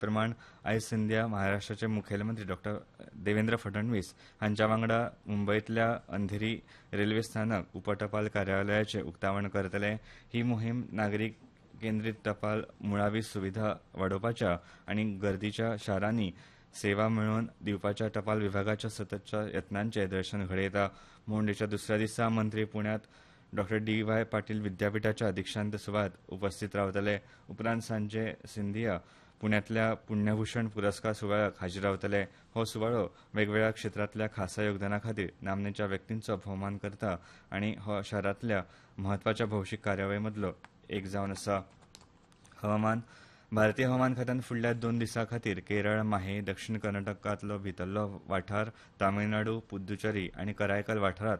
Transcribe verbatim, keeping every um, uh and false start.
प्रमाण आयज संध्या महाराष्ट्राचे मुखेलमंत्री डॉ देवेंद्र फडणवीस हांच्या वांगडा मुंबयतल्या अंधेरी रेल्वे स्थानक उपटपाल कार्यालयाचे उक्तावण करतले. ही मोहीम नागरीक केंद्रीत टपाल मुळावी सुविधा वाडोवपाच्या आनी गर्दीच्या शारांनी सेवा मेळोवन दिवपाच्या टपाल विभागाच्या सततच्या यत्नांचे दर्शन घडयता. भोंवडेच्या दुसऱ्या दिसा मंत्री पुण्यांत डॉ डी व्हाय पाटील विद्यापीठाच्या दिक्षांत सुवात उपस्थित रावतले. उपरांत सांजे सिंधिया पुण्यांतल्या पुण्यभूषण पुरस्कार सुवाळ्याक हाजीर रावतले. हो सुवाळो वेगवेगळ्या क्षेत्रांतल्या खासा योगदाना खातीर नामनेच्या व्यक्तींचो भोवमान करता आनी हो शारांतल्या म्हत्वाच्या भौशीक कार्यावळी मदलो एक जावन आसा. हवामान भारतीय हवामान खात्यान फुडल्या दोन दिसां खातीर केरळ, माहे, दक्षिण कर्नाटकांतलो भितरलो वाठार, तामिळनाडू, पुद्दुचेरी आनी करायकल वाठारांत